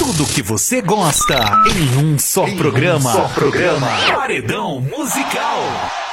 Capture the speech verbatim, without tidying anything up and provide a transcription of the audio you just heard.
Tudo que você gosta em um só em programa. Um só programa. Paredão Musical.